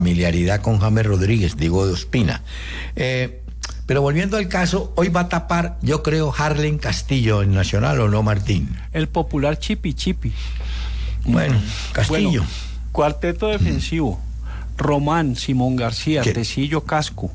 familiaridad con James Rodríguez, digo de Ospina. Pero volviendo al caso, hoy va a tapar, yo creo, Harlen Castillo en Nacional, ¿o no, Martín? El popular Chipi Chipi. Bueno, Castillo. Bueno, cuarteto defensivo. Román, Simón García, ¿Qué? Tecillo, Casco.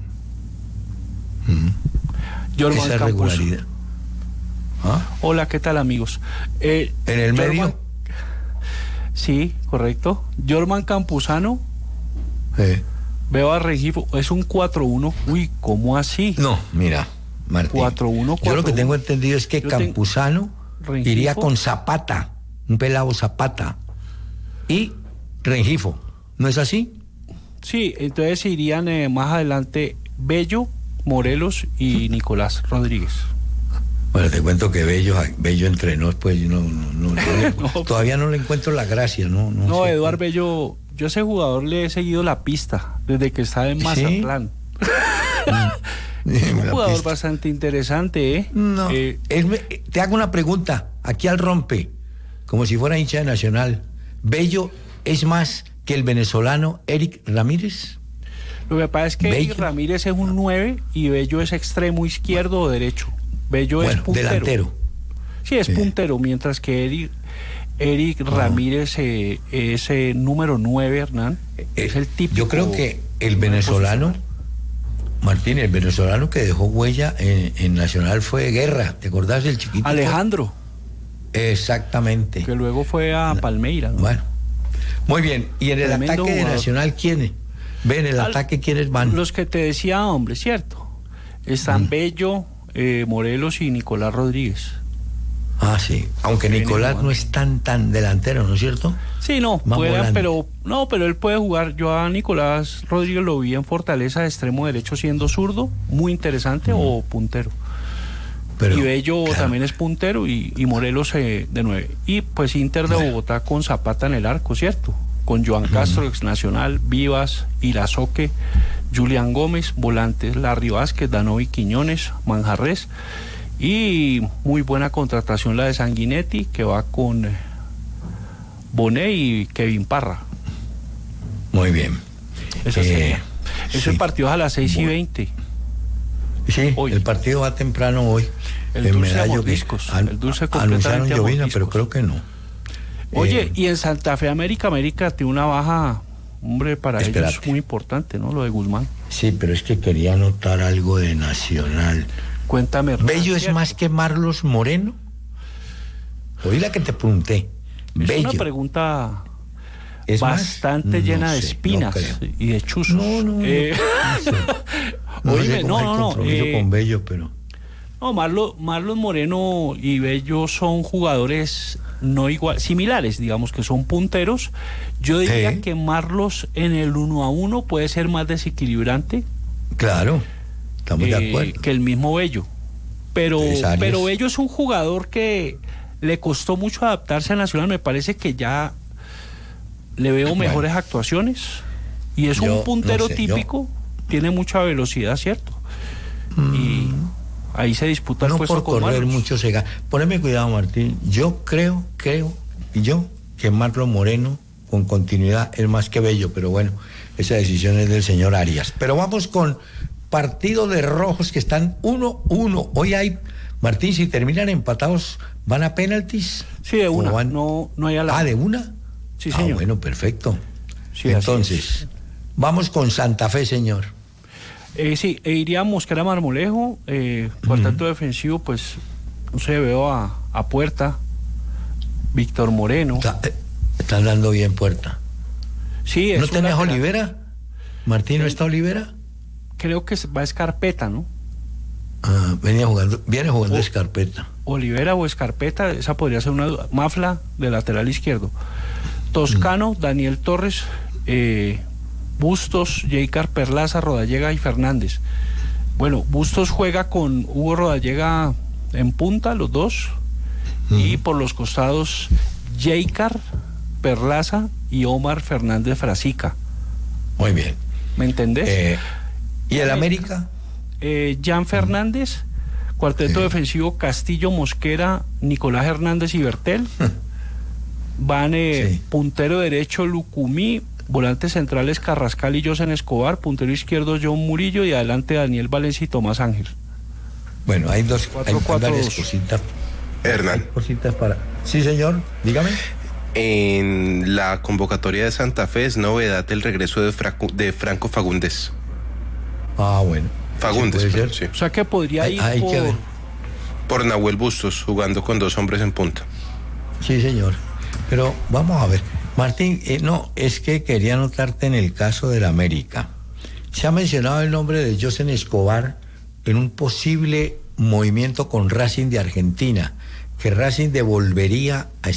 Esa regularidad. ¿Ah? Hola, ¿qué tal, amigos? ¿En el medio? Sí, correcto. Jorman Campuzano. Veo a Rengifo, es un 4-1. Uy, ¿cómo así? No, mira, Martín. 4-1. Yo lo que tengo entendido es que Campuzano iría con Zapata, un pelado Zapata, y Rengifo. ¿No es así? Sí, entonces irían más adelante Bello, Morelos y Nicolás Rodríguez. Bueno, te cuento que Bello entrenó, pues no, todavía no le encuentro la gracia, no sé. Eduardo Bello, yo a ese jugador le he seguido la pista desde que estaba en Mazatlán. Es un jugador bastante interesante, ¿eh? No, te hago una pregunta, aquí al rompe, como si fuera hincha de Nacional. ¿Bello es más que el venezolano Eric Ramírez? Lo que pasa es que Eric Ramírez es un 9 y Bello es extremo izquierdo o derecho. Bello es puntero. Delantero. Sí, es puntero, mientras que Eric Ramírez es número 9, Hernán. Es el típico. Yo creo que el venezolano, Martín, el venezolano que dejó huella en Nacional fue Guerra. ¿Te acordás del chiquito? Alejandro. Exactamente. Que luego fue a Palmeiras, ¿no? Bueno, muy bien. ¿Y en el ataque de Nacional quiénes? En el ataque quiénes van? Los que te decía, hombre, ¿cierto? Están Bello, Morelos y Nicolás Rodríguez. Ah, sí. Aunque Nicolás no es tan delantero, ¿no es cierto? Sí, no, pero él puede jugar. Yo a Nicolás Rodríguez lo vi en Fortaleza de extremo derecho siendo zurdo, muy interesante, o puntero. Y Bello también es puntero y Morelos de 9. Y pues Inter de Bogotá con Zapata en el arco, ¿cierto? Con Joan Castro, ex Nacional, Vivas, Irazoque, Julián Gómez, volantes Larry Vázquez, Danovi Quiñones, Manjarres. Y muy buena contratación la de Sanguinetti, que va con Bonet y Kevin Parra. Muy bien. Eso sería. El partido es a las 6:20. Sí, hoy. El partido va temprano hoy. El Dulce Mordiscos. El Dulce anunciaron llovina, pero creo que no. Oye, y en Santa Fe América tiene una baja, hombre, para ellos muy importante, ¿no? Lo de Guzmán. Sí, pero es que quería anotar algo de Nacional. Cuéntame. ¿Bello es más que Marlos Moreno? Oí la que te pregunté. Es Bello. una pregunta bastante llena de espinas y de chuzos. No sé. Oíme, no. Con Bello, pero... No, Marlos Moreno y Bello son jugadores no igual, similares, digamos que son punteros. Yo diría que Marlos en el 1-1 puede ser más desequilibrante. Claro, estamos de acuerdo. Que el mismo Bello. Pero Bello es un jugador que le costó mucho adaptarse a Nacional. Me parece que ya le veo mejores actuaciones. Y es un puntero típico, tiene mucha velocidad, ¿cierto? Y ahí se disputa el puesto con correr Marlos. mucho se gana. Poneme cuidado, Martín. Yo creo que Marlos Moreno con continuidad es más que Bello, pero bueno, esa decisión es del señor Arias. Pero vamos con partido de rojos que están 1-1. Hoy hay, Martín, si terminan empatados, ¿van a penaltis? Sí, de una. No hay alarma. ¿De una? Sí, señor. Bueno, perfecto. Sí, entonces, vamos con Santa Fe, señor. Sí, iría Mosquera Marmolejo, cuarteto defensivo, pues, no sé, veo a Puerta, Víctor Moreno. Están dando bien Puerta. Sí, ¿No tenés Olivera? ¿Martín no está Olivera? Creo que va a Escarpeta, ¿no? Viene jugando Escarpeta. Olivera o Escarpeta, esa podría ser una duda. Mafla, de lateral izquierdo. Toscano, Daniel Torres, Bustos, Jeicar Perlaza, Rodallega y Fernández. Bueno, Bustos juega con Hugo Rodallega en punta, los dos, y por los costados Jeicar Perlaza y Omar Fernández Frasica. Muy bien. ¿Me entendés? ¿Y el América? Jan Fernández, cuarteto defensivo Castillo, Mosquera, Nicolás Hernández y Bertel. Van puntero derecho Lucumí, Volantes centrales Carrascal y Josen Escobar, puntero izquierdo John Murillo y adelante Daniel Valencia y Tomás Ángel. Bueno, hay varias cositas. Hernán. Cositas para... Sí, señor, dígame. En la convocatoria de Santa Fe es novedad el regreso de Franco Fagundes. Ah, bueno. Fagundes, sí. O sea que podría ir por Nahuel Bustos, jugando con 2 hombres en punta. Sí, señor. Pero vamos a ver. Martín, no, es que quería anotarte en el caso del América. Se ha mencionado el nombre de Josen Escobar en un posible movimiento con Racing de Argentina, que Racing devolvería a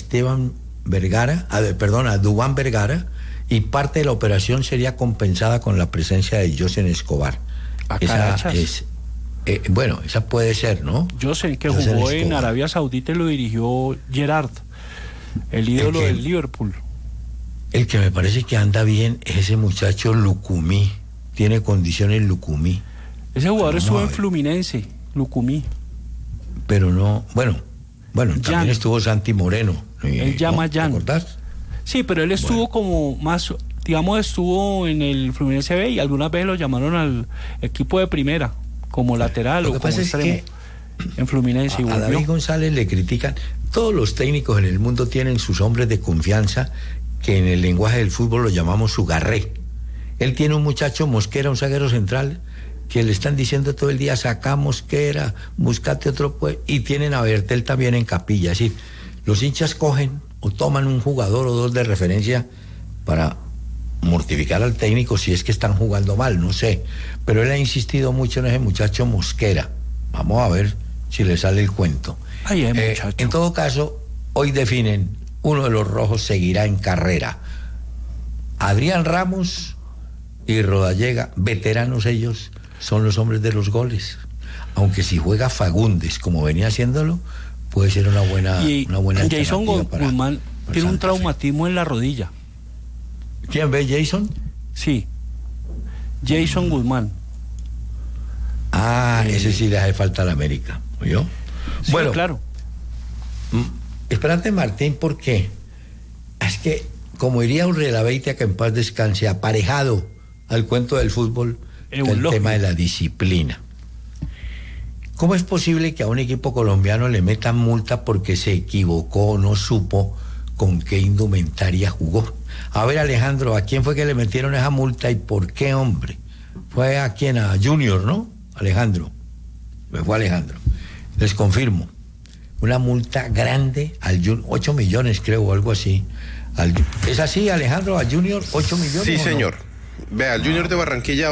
a Duván Vergara, y parte de la operación sería compensada con la presencia de Josen Escobar. Esa puede ser, ¿no? Josen, que jugó en Arabia Saudita y lo dirigió Gerrard, el ídolo del Liverpool. El que me parece que anda bien es ese muchacho Lucumí, tiene condiciones Lucumí. Ese jugador estuvo en Fluminense, Lucumí. Pero no, bueno, también estuvo Santi Moreno. Él llama Jan. ¿Te acordás? Sí, pero él estuvo como más, digamos, estuvo en el Fluminense B y algunas veces lo llamaron al equipo de primera, como lateral o como extremo. En Fluminense. A David González le critican. Todos los técnicos en el mundo tienen sus hombres de confianza, que en el lenguaje del fútbol lo llamamos su garré. Él tiene un muchacho Mosquera, un zaguero central, que le están diciendo todo el día, saca Mosquera, buscate otro, pues, y tienen a Bertel también en capilla. Es decir, los hinchas cogen o toman un jugador o 2 de referencia para mortificar al técnico si es que están jugando mal, no sé. Pero él ha insistido mucho en ese muchacho Mosquera. Vamos a ver si le sale el cuento. En todo caso, hoy definen, uno de los rojos seguirá en carrera. Adrián Ramos y Rodallega, veteranos ellos, son los hombres de los goles. Aunque si juega Fagundes como venía haciéndolo, puede ser una buena Jason Guzmán tiene un traumatismo en la rodilla. ¿Quién ve, Jason? Sí, Jason Guzmán. Ese sí le hace falta a la América, ¿oyó? Sí, bueno, claro. Espérate, Martín, porque es que, como diría Urrela Beitia, que en paz descanse, aparejado al cuento del fútbol, el tema de la disciplina. ¿Cómo es posible que a un equipo colombiano le metan multa porque se equivocó o no supo con qué indumentaria jugó? A ver, Alejandro, ¿a quién fue que le metieron esa multa y por qué, hombre? Fue a quién, a Junior, ¿no? Alejandro. Fue Alejandro. Les confirmo. Una multa grande al Junior, 8 millones creo, o algo así. ¿Es así, Alejandro, a Junior 8 millones? Sí, señor. Vea, el Junior de Barranquilla,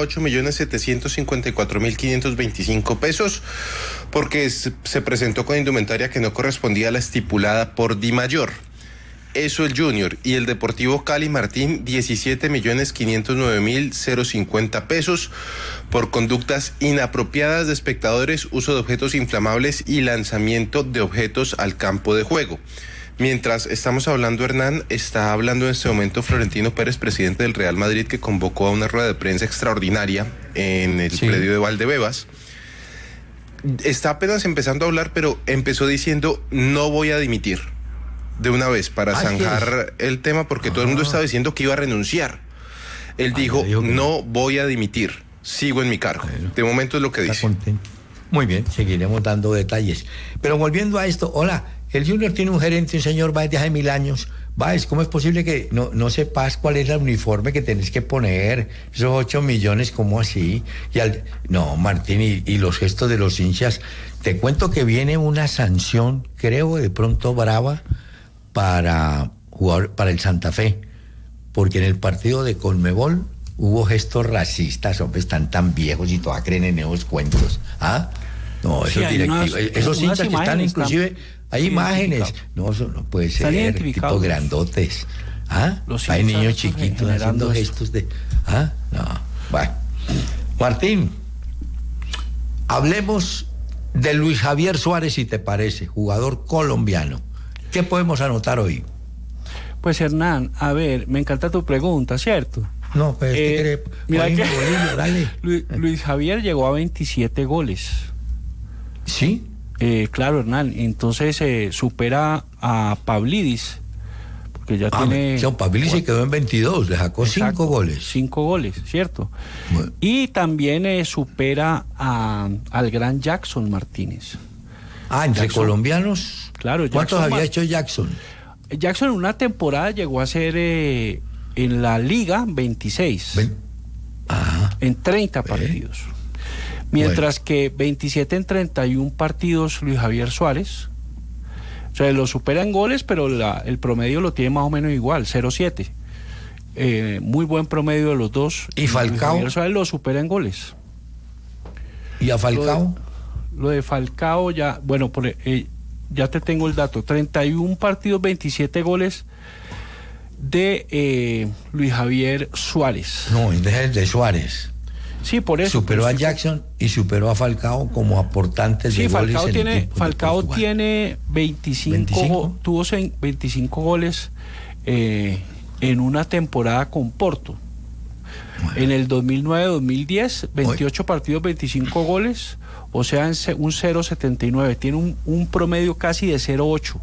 8.754.525 pesos, porque se presentó con indumentaria que no correspondía a la estipulada por Dimayor. Eso el Junior. Y el Deportivo Cali Martín, 17.509.050 pesos por conductas inapropiadas de espectadores, uso de objetos inflamables y lanzamiento de objetos al campo de juego. Mientras estamos hablando, Hernán, está hablando en este momento Florentino Pérez, presidente del Real Madrid, que convocó a una rueda de prensa extraordinaria en el predio de Valdebebas. Está apenas empezando a hablar, pero empezó diciendo, no voy a dimitir de una vez para zanjar el tema, porque todo el mundo estaba diciendo que iba a renunciar. Él dijo, no voy a dimitir, sigo en mi cargo. Bueno, de momento es lo que dice. Contento. Muy bien, seguiremos dando detalles. Pero volviendo a esto, hola, el Junior tiene un gerente, un señor Báez de hace 1000 años. Báez, ¿cómo es posible que no sepas cuál es el uniforme que tenés que poner? Esos 8 millones, ¿cómo así? No, Martín, y los gestos de los hinchas. Te cuento que viene una sanción, creo, de pronto brava, para jugar para el Santa Fe, porque en el partido de Conmebol hubo gestos racistas. Hombre, están tan viejos y todavía creen en esos cuentos. No, esos sí, directivos, esos hinchas que están inclusive, hay imágenes. No, eso no puede ser, tipos grandotes. Hay niños chiquitos haciendo gestos de... No, bueno. Martín, hablemos de Luis Javier Suárez, si te parece, jugador colombiano. ¿Qué podemos anotar hoy? Pues, Hernán, a ver, me encanta tu pregunta, ¿cierto? No, pues mira que dale. Luis Javier llegó a 27 goles. ¿Sí? Claro, Hernán, entonces supera a Pavlidis, que ya tiene... Pavili se quedó en 22, le sacó 5 goles. 5 goles, ¿cierto? Bueno. Y también supera al gran Jackson Martínez. Entre Jackson, colombianos. Claro. ¿Cuántos había hecho Jackson? Jackson en una temporada llegó a ser en la liga 26. En 30 partidos. Mientras que 27 en 31 partidos Luis Javier Suárez. O sea, lo supera en goles, pero el promedio lo tiene más o menos igual, 0.7. Muy buen promedio de los dos. ¿Y Falcao? Luis Javier Suárez lo supera en goles. ¿Y a Falcao? Lo de Falcao ya, bueno, ya te tengo el dato. 31 partidos, 27 goles de Luis Javier Suárez. No, es de Suárez. Sí, por eso. Superó a Jackson y superó a Falcao como aportantes de goles. Falcao tiene 25. Tuvo 25 goles en una temporada con Porto. Bueno. En el 2009-2010, 28 partidos, 25 goles, o sea, un 0.79. Tiene un promedio casi de 0.8.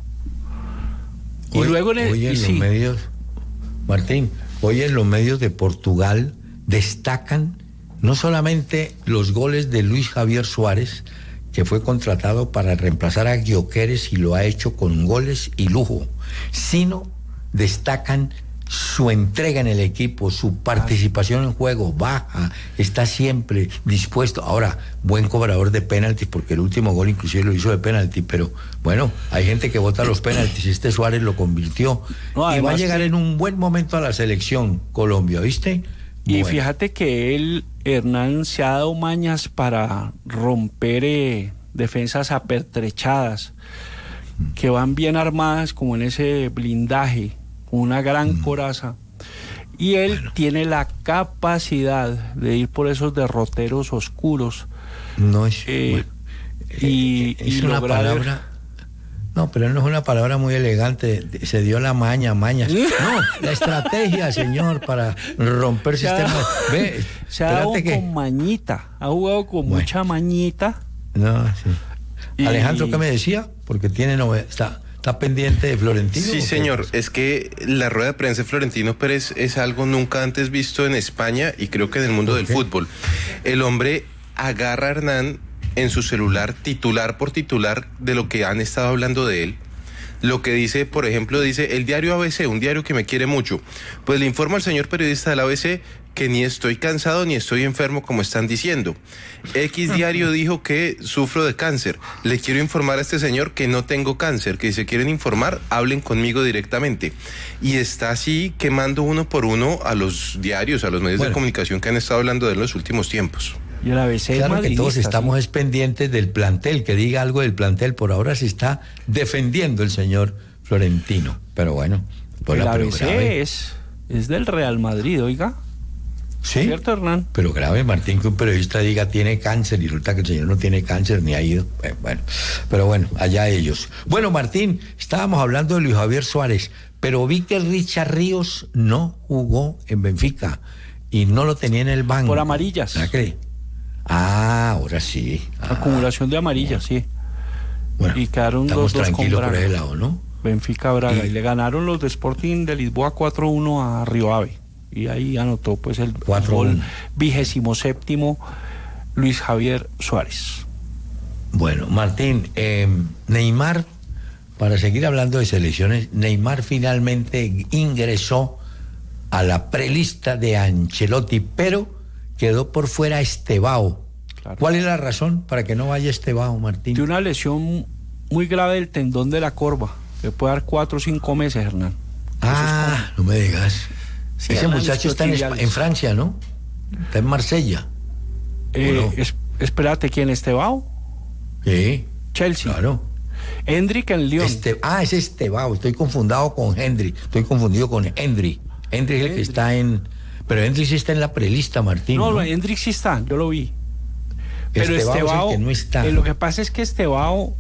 Y luego los medios, Martín, hoy en los medios de Portugal destacan no solamente los goles de Luis Javier Suárez, que fue contratado para reemplazar a Gyökeres y lo ha hecho con goles y lujo, sino destacan su entrega en el equipo, su participación en juego, baja, está siempre dispuesto. Ahora, buen cobrador de penaltis, porque el último gol inclusive lo hizo de penalti, pero bueno, hay gente que vota los penaltis, y Suárez lo convirtió. Y va a llegar en un buen momento a la selección Colombia, ¿viste? Y fíjate que Hernán, se ha dado mañas para romper defensas apertrechadas, que van bien armadas como en ese blindaje, con una gran coraza. Y él tiene la capacidad de ir por esos derroteros oscuros. No es... es una palabra... No, pero no es una palabra muy elegante. Se dio la maña. No, la estrategia, señor, para romper sistemas. Se ha dado con mañita. Ha jugado con mucha mañita. No, sí. Alejandro, ¿qué me decía? Porque tiene está pendiente de Florentino. Sí, señor. Es que la rueda de prensa de Florentino Pérez es algo nunca antes visto en España y creo que en el mundo del fútbol. El hombre agarra a Hernán en su celular, titular por titular, de lo que han estado hablando de él. Lo que dice, por ejemplo, dice el diario ABC, un diario que me quiere mucho. Pues le informo al señor periodista del ABC que ni estoy cansado ni estoy enfermo como están diciendo. X diario dijo que sufro de cáncer. Le quiero informar a este señor que no tengo cáncer, que si se quieren informar, hablen conmigo directamente. Y está así quemando uno por uno a los diarios, a los medios de comunicación que han estado hablando de él en los últimos tiempos. Y el ABC claro que todos estamos pendientes del plantel, que diga algo del plantel. Por ahora se está defendiendo el señor Florentino, pero bueno. El ABC es del Real Madrid, oiga. Sí, ¿cierto, Hernán? Pero grave, Martín, que un periodista diga tiene cáncer y resulta que el señor no tiene cáncer ni ha ido. Bueno, pero bueno, allá ellos. Bueno, Martín, estábamos hablando de Luis Javier Suárez, pero vi que Richard Ríos no jugó en Benfica y no lo tenía en el banco. Por amarillas. ¿La cree? Ahora sí. Acumulación de amarillas, sí. Bueno, y quedaron estamos 2-2 tranquilos por ese lado, ¿no? Benfica Braga. Y le ganaron los de Sporting de Lisboa 4-1 a Río Ave. Y ahí anotó pues el gol 27º Luis Javier Suárez. Bueno, Martín, Neymar, para seguir hablando de selecciones, Neymar finalmente ingresó a la prelista de Ancelotti, pero quedó por fuera Estevao. Claro. ¿Cuál es la razón para que no vaya Estevao, Martín? Tiene una lesión muy grave del tendón de la corva. Le puede dar 4 o 5 meses, Hernán. No me digas. Sí, ese muchacho está en Francia, ¿no? Está en Marsella. Espérate, ¿quién? ¿Estevao? Sí. Chelsea. Claro. Hendrik en Lyon. Es Estevao. Estoy confundido con Hendrik. Hendrik es el que está en... Pero Hendrik sí está en la prelista, Martín. No, Hendrik sí está, yo lo vi. Pero Estevao es el que no está. Lo que pasa es que Estevao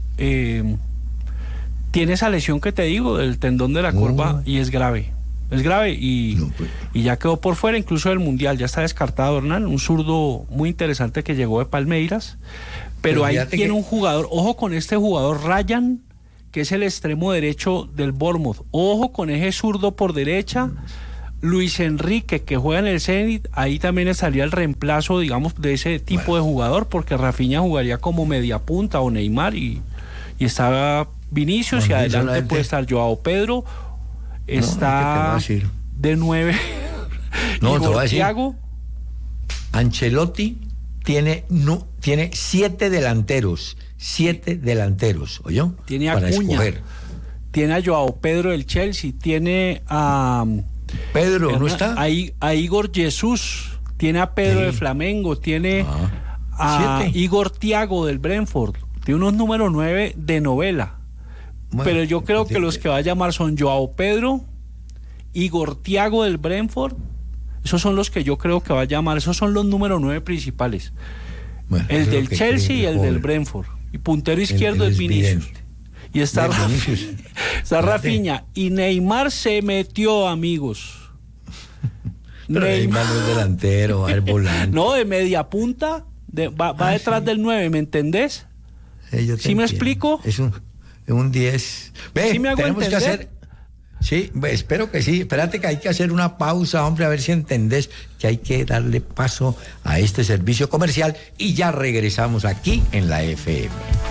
tiene esa lesión que te digo del tendón de la corva y es grave. Es grave y ya quedó por fuera incluso del Mundial. Ya está descartado, Hernán. Un zurdo muy interesante que llegó de Palmeiras. Pero ahí tiene un jugador, ojo con este jugador, Ryan, que es el extremo derecho del Bournemouth. Ojo con ese zurdo por derecha. Luis Enrique, que juega en el Zenit, ahí también estaría el reemplazo, digamos, de ese tipo de jugador, porque Rafinha jugaría como media punta o Neymar, y está Vinicius, y adelante puede estar Joao Pedro, está de 9 Igor Thiago. Ancelotti tiene 7 delanteros, ¿oyó? Tiene a Acuña, tiene a Joao Pedro del Chelsea, tiene a Pedro, ¿no está? A Igor Jesús, tiene a Pedro de Flamengo, tiene a Igor Thiago del Brentford, tiene unos número 9 de novela. Bueno, pero yo creo que los que va a llamar son Joao Pedro, Igor Thiago del Brentford. Esos son los que yo creo que va a llamar. Esos son los número 9 principales. Bueno, el del Chelsea y el del Brentford. Y puntero izquierdo es Vinicius. Y está Rafinha. Y Neymar se metió, amigos. Pero Neymar no es delantero, va a ir volante. No, de media punta. Va detrás del 9, ¿me entendés? ¿Sí me explico? Es un 10. Ve, ¿Sí me hago tenemos entender? que hacer... Sí, espero que sí. Espérate que hay que hacer una pausa, hombre, a ver si entendés que hay que darle paso a este servicio comercial y ya regresamos aquí en la FM.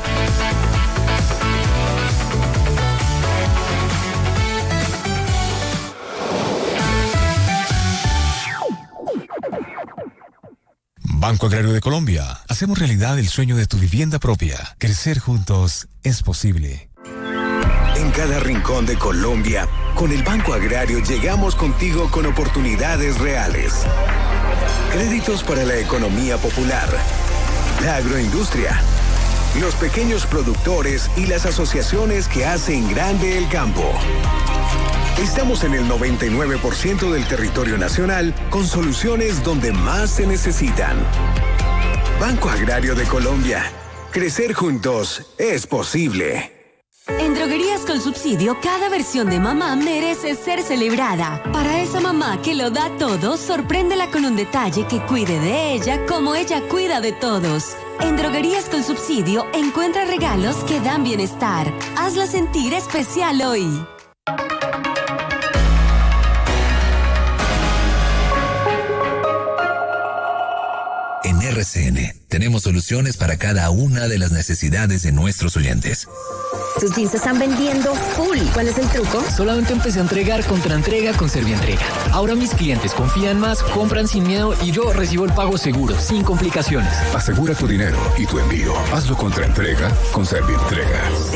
Banco Agrario de Colombia. Hacemos realidad el sueño de tu vivienda propia. Crecer juntos es posible. En cada rincón de Colombia, con el Banco Agrario llegamos contigo con oportunidades reales. Créditos para la economía popular, la agroindustria, los pequeños productores y las asociaciones que hacen grande el campo. Estamos en el 99% del territorio nacional con soluciones donde más se necesitan. Banco Agrario de Colombia. Crecer juntos es posible. En Droguerías con Subsidio, cada versión de mamá merece ser celebrada. Para esa mamá que lo da todo, sorpréndela con un detalle que cuide de ella como ella cuida de todos. En Droguerías con Subsidio, encuentra regalos que dan bienestar. Hazla sentir especial hoy. En RCN tenemos soluciones para cada una de las necesidades de nuestros oyentes. Tus jeans se están vendiendo full. ¿Cuál es el truco? Solamente empecé a entregar contra entrega con Servientrega. Ahora mis clientes confían más, compran sin miedo y yo recibo el pago seguro, sin complicaciones. Asegura tu dinero y tu envío. Hazlo contra entrega con Servientrega.